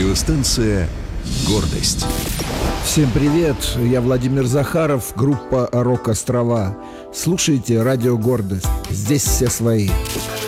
Радиостанция «Гордость». Всем привет, я Владимир Захаров, группа «Рок-Острова». Слушайте радио «Гордость», здесь все свои.